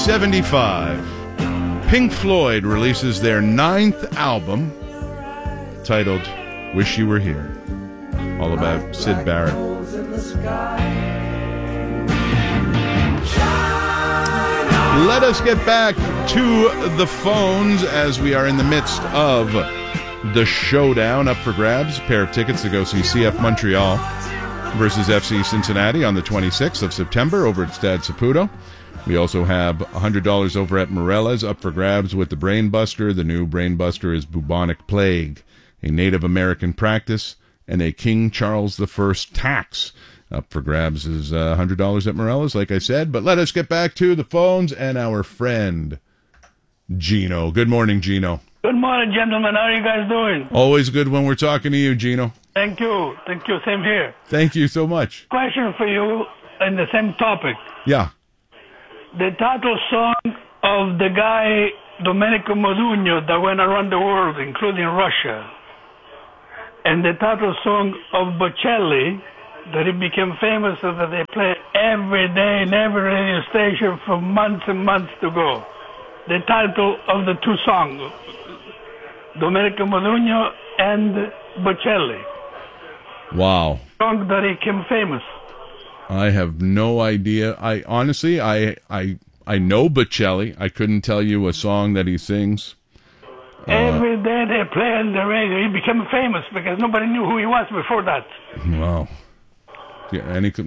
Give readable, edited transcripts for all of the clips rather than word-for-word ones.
75. Pink Floyd releases their 9th album titled Wish You Were Here. All about Syd Barrett. Let us get back to the phones as we are in the midst of the showdown. Up for grabs, a pair of tickets to go see CF Montreal versus FC Cincinnati on the 26th of September over at Stade Saputo. We also have $100 over at Morella's up for grabs with the Brainbuster. The new Brainbuster is bubonic plague, a Native American practice, and a King Charles I tax. Up for grabs is $100 at Morella's, like I said. But let us get back to the phones and our friend, Gino. Good morning, Gino. Good morning, gentlemen. How are you guys doing? Always good when we're talking to you, Gino. Thank you. Thank you. Same here. Thank you so much. Question for you in the same topic. Yeah. The title song of the guy Domenico Modugno that went around the world, including Russia, and the title song of Bocelli that he became famous so that they play every day in every radio station for months and months to go. The title of the two songs, Domenico Modugno and Bocelli. Wow. Song that he became famous. I have no idea. I honestly, I know Bocelli. I couldn't tell you a song that he sings. Every day they play on the radio. He became famous because nobody knew who he was before that. Wow. Yeah,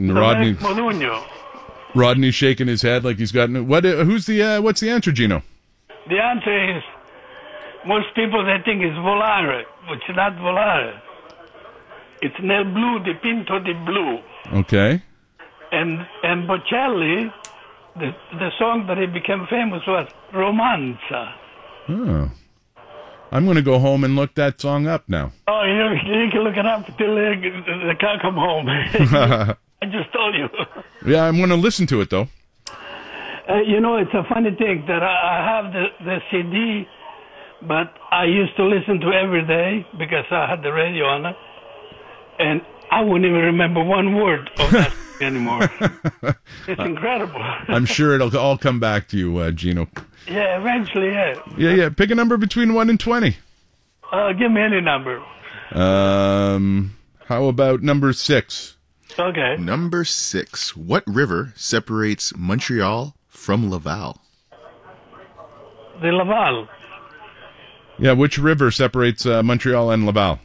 Rodney's shaking his head like he's got what? What's the answer, Gino? The answer is most people they think is volare, which is not volare. It's nel blu dipinto di blu. Okay. And Bocelli, the song that he became famous was Romanza. Oh. I'm going to go home and look that song up now. Oh, you can look it up until they can't come home. I just told you. Yeah, I'm going to listen to it, though. It's a funny thing that I have the CD, but I used to listen to every day because I had the radio on it. And I wouldn't even remember one word of that anymore. It's incredible. I'm sure it'll all come back to you, Gino. Yeah, eventually, yeah. Yeah. Pick a number between 1 and 20. Give me any number. How about number 6? Okay. Number 6. What river separates Montreal from Laval? The Laval. Yeah, which river separates Montreal and Laval?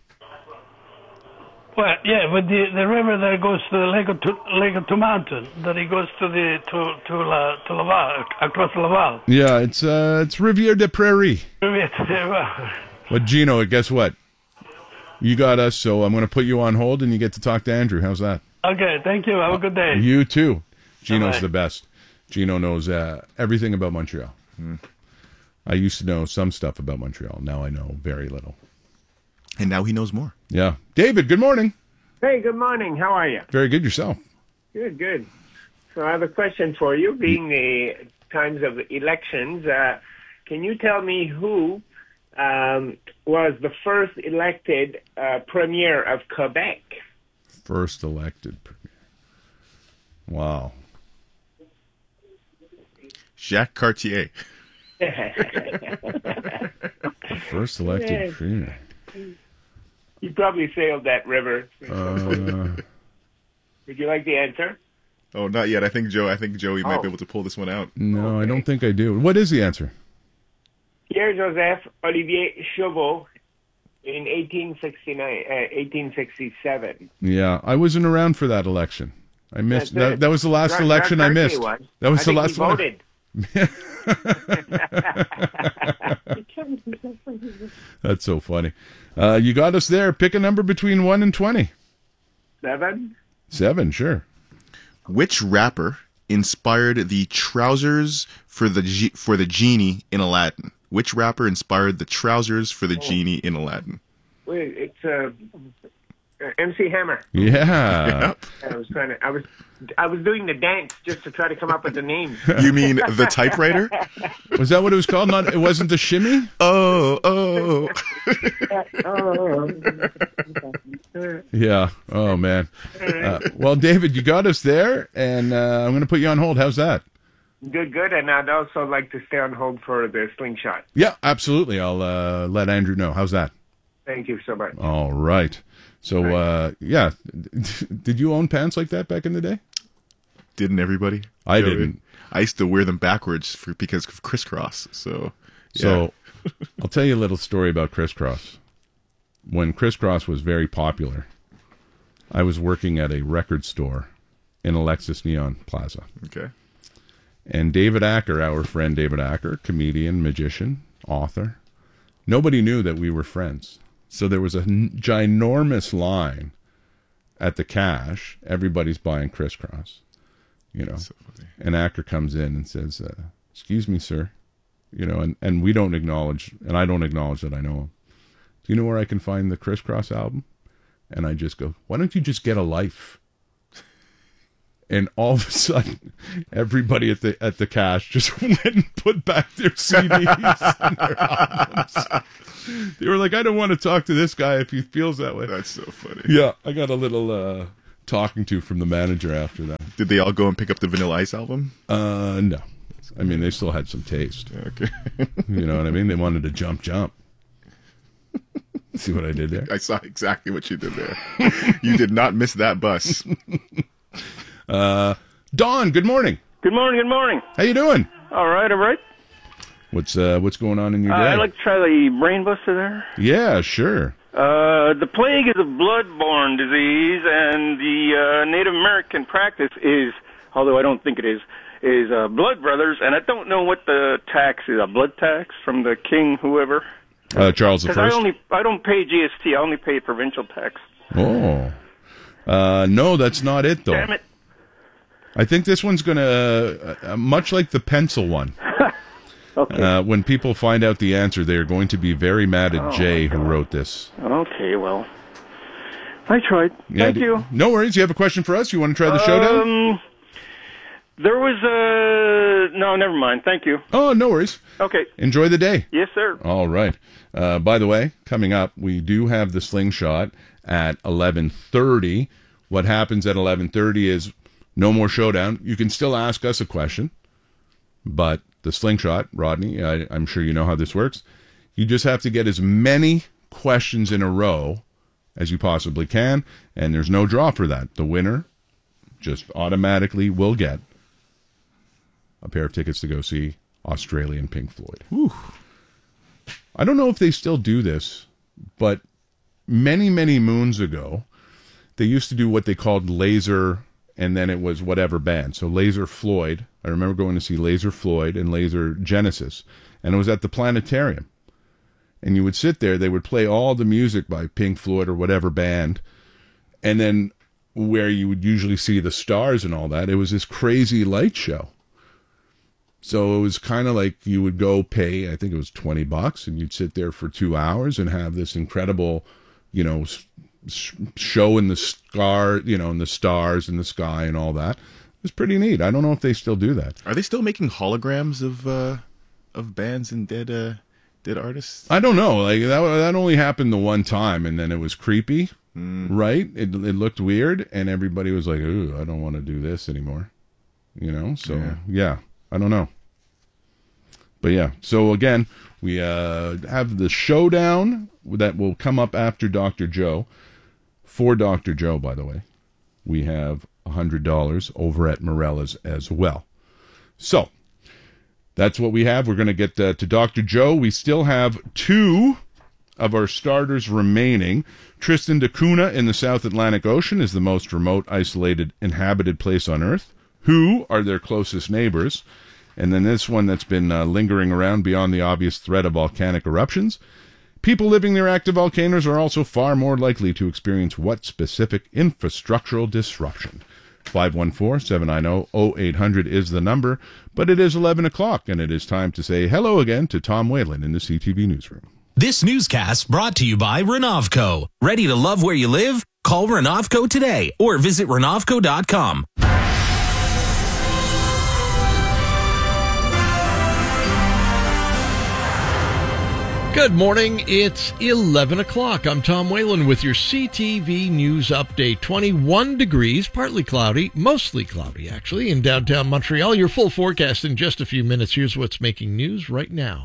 Well, yeah, but the river that goes to the Lake of Mountain, that it goes to Laval, across Laval. Yeah, it's Rivière des Prairies. Rivière. But Gino, guess what? You got us, so I'm going to put you on hold, and you get to talk to Andrew. How's that? Okay, thank you. Have a good day. You too. Gino's Bye-bye. the best. Gino knows everything about Montreal. I used to know some stuff about Montreal. Now I know very little. And now he knows more. Yeah. David, good morning. Hey, good morning. How are you? Very good yourself. Good, good. So I have a question for you. Being the times of elections, can you tell me who was the first elected premier of Quebec? First elected premier. Wow. Jacques Cartier. First elected premier. You probably sailed that river. Would you like the answer? Oh, not yet. I think Joey might be able to pull this one out. No, I don't think I do. What is the answer? Pierre-Joseph Olivier Chauveau in 1867. Yeah, I wasn't around for that election. I missed that. That was the last election I missed. That was the last one. Voted. That's so funny. You got us there. Pick a number between 1 and 20. 7. 7, sure. Which rapper inspired the trousers for the genie in Aladdin? Which rapper inspired the trousers for the genie in Aladdin? Wait, it's MC Hammer. Yeah. I was doing the dance just to try to come up with the name. You mean the typewriter? Was that what it was called? It wasn't the shimmy? Oh. Yeah. Oh, man. Well, David, you got us there, and I'm going to put you on hold. How's that? Good. And I'd also like to stay on hold for the slingshot. Yeah, absolutely. I'll let Andrew know. How's that? Thank you so much. All right. So, yeah. Did you own pants like that back in the day? Didn't everybody? I didn't. I used to wear them backwards because of crisscross. So, yeah. So I'll tell you a little story about crisscross. When crisscross was very popular, I was working at a record store in Alexis Neon Plaza. Okay. And David Acker, our friend David Acker, comedian, magician, author, nobody knew that we were friends. So there was a ginormous line at the cash. Everybody's buying crisscross, you know. So funny. And Acker comes in and says, excuse me, sir. You know, and we don't acknowledge, and I don't acknowledge that I know him. Do you know where I can find the Crisscross album? And I just go, why don't you just get a life? And all of a sudden, everybody at the cash just went and put back their CDs and their albums. They were like, I don't want to talk to this guy if he feels that way. That's so funny. Yeah, I got a little talking to from the manager after that. Did they all go and pick up the Vanilla Ice album? No. I mean, they still had some taste. Okay. You know what I mean? They wanted to jump. See what I did there? I saw exactly what you did there. You did not miss that bus. Don, good morning. Good morning. How you doing? All right. What's going on in your day? I'd like to try the brain buster there. Yeah, sure. The plague is a blood-borne disease, and the Native American practice is, although I don't think it is blood brothers, and I don't know what the tax is, a blood tax from the king, whoever. Charles I. Because I don't pay GST, I only pay provincial tax. Oh. No, that's not it, though. Damn it. I think this one's going to, much like the pencil one, Okay. when people find out the answer, they're going to be very mad at Jay, who wrote this. Okay, well, I tried. Yeah, Thank you. No worries. You have a question for us? You want to try the showdown? There was no, never mind. Thank you. Oh, no worries. Okay. Enjoy the day. Yes, sir. All right. By the way, coming up, we do have the slingshot at 11:30. What happens at 11:30 is no more showdown. You can still ask us a question, but the slingshot, Rodney, I'm sure you know how this works. You just have to get as many questions in a row as you possibly can, and there's no draw for that. The winner just automatically will get a pair of tickets to go see Australian Pink Floyd. Whew. I don't know if they still do this, but many, many moons ago, they used to do what they called Laser, and then it was whatever band. So Laser Floyd. I remember going to see Laser Floyd and Laser Genesis, and it was at the Planetarium. And you would sit there, they would play all the music by Pink Floyd or whatever band, and then where you would usually see the stars and all that, it was this crazy light show. So it was kind of like you would go pay, I think it was $20, and you'd sit there for 2 hours and have this incredible, you know, show in the in the stars in the sky and all that. It was pretty neat. I don't know if they still do that. Are they still making holograms of bands and dead artists? I don't know. Like that only happened the one time, and then it was creepy, right? It looked weird, and everybody was like, "Ooh, I don't want to do this anymore." You know. So yeah, I don't know. But yeah. So again, we have the showdown that will come up after Dr. Joe. For Dr. Joe, by the way, we have $100 over at Morella's as well. So that's what we have. We're going to get to Dr. Joe. We still have 2 of our starters remaining. Tristan da Cunha in the South Atlantic Ocean is the most remote, isolated, inhabited place on Earth. Who are their closest neighbors? And then this one that's been lingering around beyond the obvious threat of volcanic eruptions. People living near active volcanoes are also far more likely to experience what specific infrastructural disruption? 514-790-0800 is the number, but it is 11 o'clock, and it is time to say hello again to Tom Whalen in the CTV Newsroom. This newscast brought to you by Renovco. Ready to love where you live? Call Renovco today or visit Renovco.com. Good morning. It's 11 o'clock. I'm Tom Whalen with your CTV News Update. 21 degrees, partly cloudy, mostly cloudy, actually, in downtown Montreal. Your full forecast in just a few minutes. Here's what's making news right now.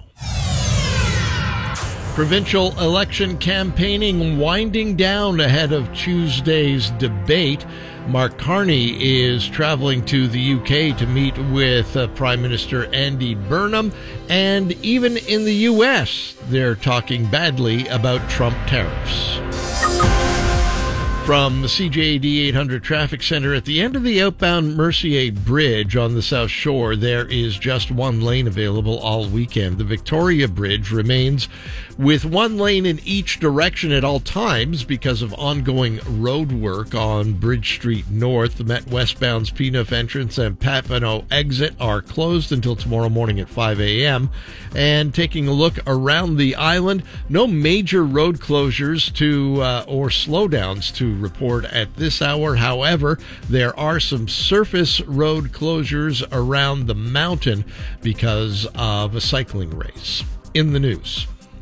Provincial election campaigning winding down ahead of Tuesday's debate. Mark Carney is traveling to the UK to meet with Prime Minister Andy Burnham. And even in the U.S., they're talking badly about Trump tariffs. From the CJAD 800 Traffic Center, at the end of the outbound Mercier Bridge on the South Shore, there is just one lane available all weekend. The Victoria Bridge remains with one lane in each direction at all times because of ongoing road work on Bridge Street North. The Met westbound's Peanoff entrance and Papineau exit are closed until tomorrow morning at 5 a.m. And taking a look around the island, no major road closures or slowdowns to report at this hour. However, there are some surface road closures around the mountain because of a cycling race. In the news.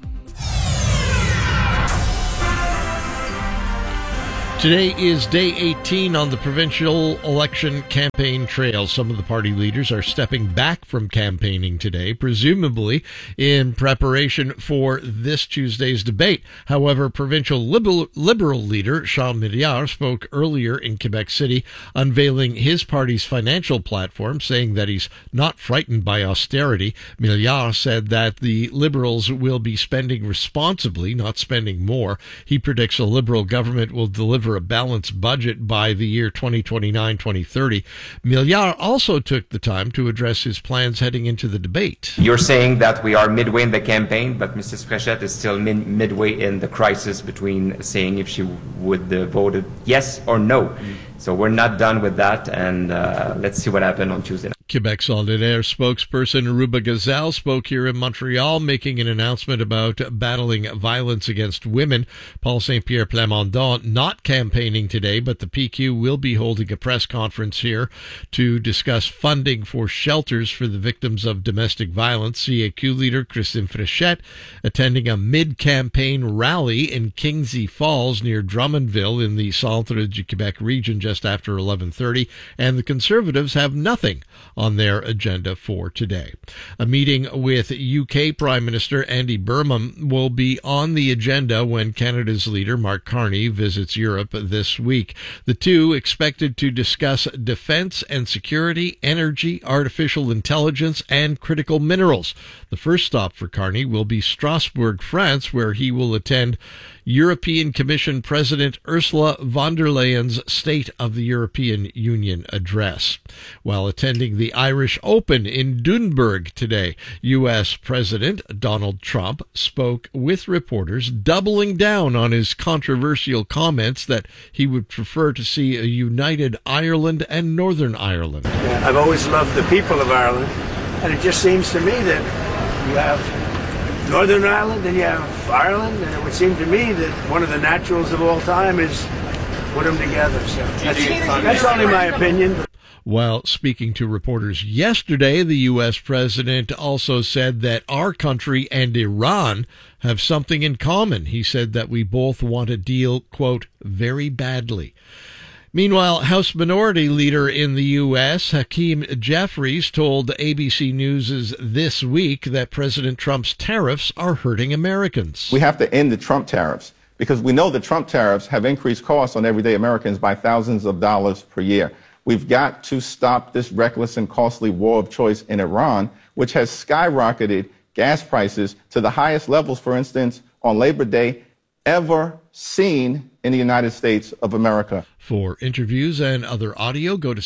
Today is day 18 on the provincial election campaign trail. Some of the party leaders are stepping back from campaigning today, presumably in preparation for this Tuesday's debate. However, provincial liberal leader Charles Milliard spoke earlier in Quebec City, unveiling his party's financial platform, saying that he's not frightened by austerity. Milliard said that the Liberals will be spending responsibly, not spending more. He predicts a Liberal government will deliver a balanced budget by the year 2029-2030. Milliard also took the time to address his plans heading into the debate. You're saying that we are midway in the campaign, but Mrs. Fréchette is still midway in the crisis between saying if she would vote yes or no. So we're not done with that, and let's see what happens on Tuesday night. Quebec Solidaire spokesperson Aruba Gazal spoke here in Montreal, making an announcement about battling violence against women. Paul Saint-Pierre Plamondon not campaigning today, but the PQ will be holding a press conference here to discuss funding for shelters for the victims of domestic violence. CAQ leader Christine Fréchette attending a mid-campaign rally in Kingsey Falls near Drummondville in the Centre du Québec region just after 11:30, and the Conservatives have nothing on their agenda for today. A meeting with UK Prime Minister Andy Burnham will be on the agenda when Canada's leader Mark Carney visits Europe this week. The two expected to discuss defense and security, energy, artificial intelligence, and critical minerals. The first stop for Carney will be Strasbourg, France, where he will attend European Commission President Ursula von der Leyen's State of the European Union address. While attending the Irish Open in Dunburg today, U.S. President Donald Trump spoke with reporters, doubling down on his controversial comments that he would prefer to see a united Ireland and Northern Ireland. I've always loved the people of Ireland, and it just seems to me that you have Northern Ireland and you have Ireland, and it would seem to me that one of the naturals of all time is put them together. So that's only my opinion. While speaking to reporters yesterday, the U.S. president also said that our country and Iran have something in common. He said that we both want a deal, quote, very badly. Meanwhile, House Minority Leader in the U.S., Hakeem Jeffries, told ABC News this week that President Trump's tariffs are hurting Americans. We have to end the Trump tariffs because we know the Trump tariffs have increased costs on everyday Americans by thousands of dollars per year. We've got to stop this reckless and costly war of choice in Iran, which has skyrocketed gas prices to the highest levels, for instance, on Labor Day ever seen in the United States of America. For interviews and other audio, go to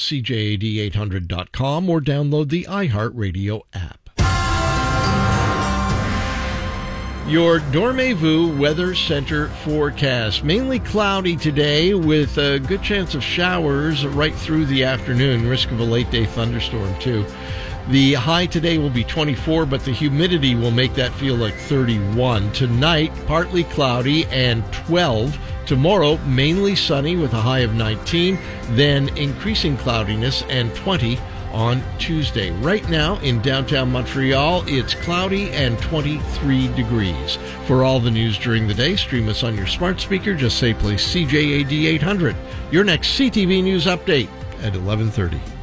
CJAD800.com or download the iHeartRadio app. Your Dormez-vous Weather Center forecast. Mainly cloudy today with a good chance of showers right through the afternoon. Risk of a late-day thunderstorm, too. The high today will be 24, but the humidity will make that feel like 31. Tonight, partly cloudy and 12. Tomorrow, mainly sunny with a high of 19. Then increasing cloudiness and 20 on Tuesday. Right now in downtown Montreal, it's cloudy and 23 degrees. For all the news during the day, stream us on your smart speaker. Just say play CJAD 800. Your next CTV News update at 11:30.